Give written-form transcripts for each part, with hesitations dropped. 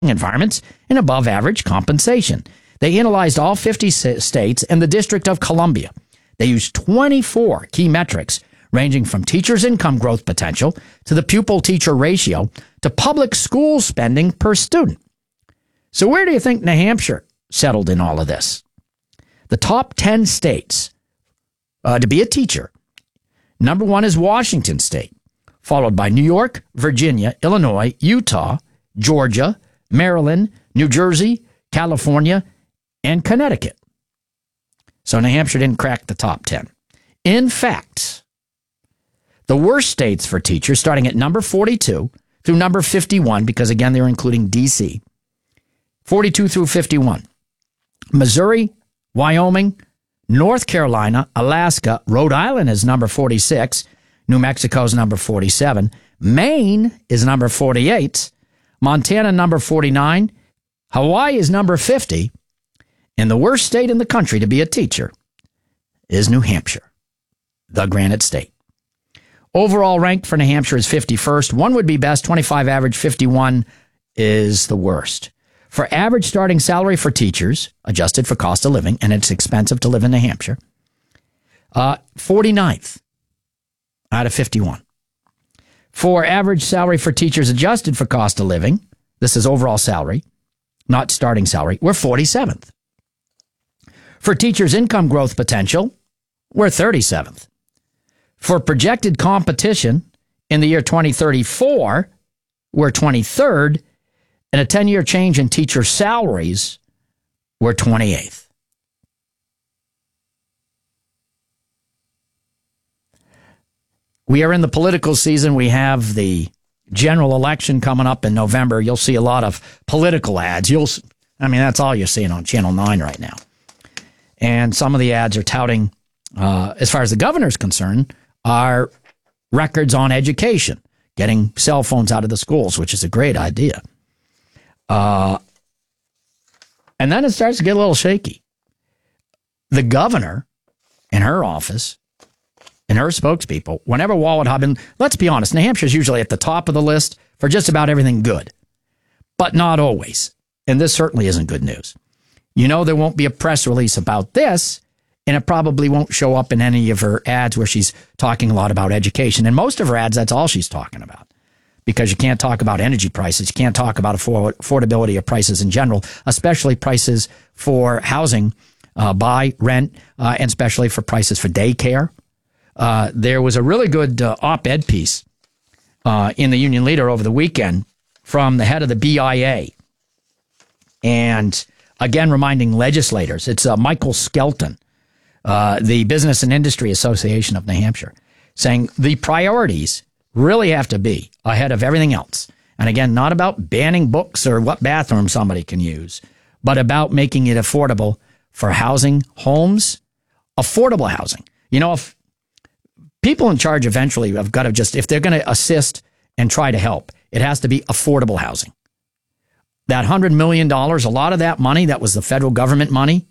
environments and above average compensation. They analyzed all 50 states and the District of Columbia. They used 24 key metrics ranging from teachers' income growth potential to the pupil-teacher ratio to public school spending per student. So where do you think New Hampshire settled in all of this? The top 10 states to be a teacher. Number 1 is Washington State, followed by New York, Virginia, Illinois, Utah, Georgia, Maryland, New Jersey, California, and Connecticut. So New Hampshire didn't crack the top 10. In fact, the worst states for teachers, starting at number 42 through number 51, because again, they're including D.C., 42 through 51, Missouri, Wyoming, North Carolina, Alaska, Rhode Island is number 46, New Mexico is number 47, Maine is number 48, Montana number 49, Hawaii is number 50, and the worst state in the country to be a teacher is New Hampshire, the Granite State. Overall rank for New Hampshire is 51st. 1 would be best, 25 average, 51 is the worst. For average starting salary for teachers, adjusted for cost of living, and it's expensive to live in New Hampshire, 49th out of 51. For average salary for teachers adjusted for cost of living, this is overall salary, not starting salary, we're 47th. For teachers' income growth potential, we're 37th. For projected competition in the year 2034, we're 23rd. And a 10-year change in teacher salaries, we're 28th. We are in the political season. We have the general election coming up in November. You'll see a lot of political ads. That's all you're seeing on Channel 9 right now. And some of the ads are touting, as far as the governor's concerned, are records on education, getting cell phones out of the schools, which is a great idea. And then it starts to get a little shaky. The governor in her office and her spokespeople, whenever Wallet Hub, and let's be honest, New Hampshire's usually at the top of the list for just about everything good, but not always. And this certainly isn't good news. You know, there won't be a press release about this, and it probably won't show up in any of her ads where she's talking a lot about education. And most of her ads, that's all she's talking about. Because you can't talk about energy prices. You can't talk about affordability of prices in general, especially prices for housing, buy, rent, and especially for prices for daycare. There was a really good op-ed piece in the Union Leader over the weekend from the head of the BIA. And again, reminding legislators, it's Michael Skelton, the Business and Industry Association of New Hampshire, saying the priorities really have to be ahead of everything else. And again, not about banning books or what bathroom somebody can use, but about making it affordable for housing, homes, affordable housing. You know, if people in charge eventually have got to just, if they're going to assist and try to help, it has to be affordable housing. That $100 million, a lot of that money, that was the federal government money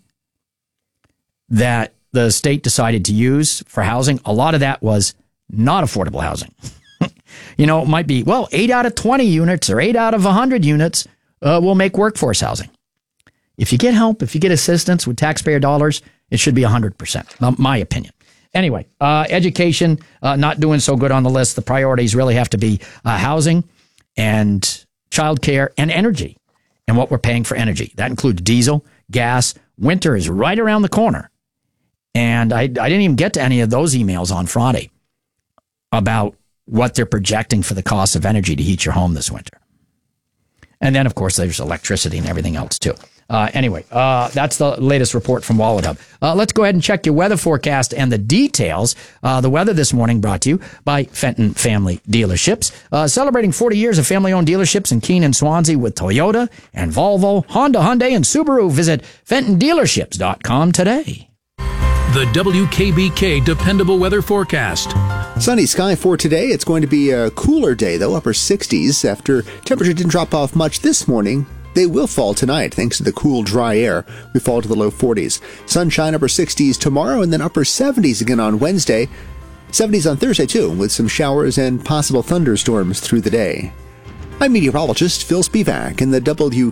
that the state decided to use for housing, a lot of that was not affordable housing. You know, it might be, 8 out of 20 units or 8 out of 100 units will make workforce housing. If you get help, if you get assistance with taxpayer dollars, it should be 100%, my opinion. Anyway, education, not doing so good on the list. The priorities really have to be housing and childcare and energy and what we're paying for energy. That includes diesel, gas. Winter is right around the corner. And I didn't even get to any of those emails on Friday about what they're projecting for the cost of energy to heat your home this winter. And then, of course, there's electricity and everything else, too. Anyway, that's the latest report from Wallet Hub. Let's go ahead and check your weather forecast and the details. The weather this morning brought to you by Fenton Family Dealerships. Celebrating 40 years of family-owned dealerships in Keene and Swansea with Toyota and Volvo, Honda, Hyundai, and Subaru. Visit FentonDealerships.com today. The WKBK Dependable Weather Forecast. Sunny sky for today. It's going to be a cooler day, though, upper 60s. After temperature didn't drop off much this morning, they will fall tonight thanks to the cool, dry air. We fall to the low 40s. Sunshine, upper 60s tomorrow, and then upper 70s again on Wednesday. 70s on Thursday, too, with some showers and possible thunderstorms through the day. I'm meteorologist Phil Spivak in the